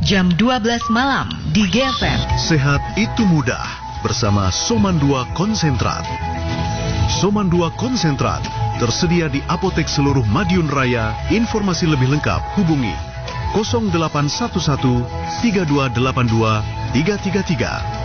jam 12 malam di GFM. Sehat itu mudah bersama Soman 2 Konsentrat. Soman 2 Konsentrat tersedia di apotek seluruh Madiun Raya. Informasi lebih lengkap hubungi 0811 3282 333.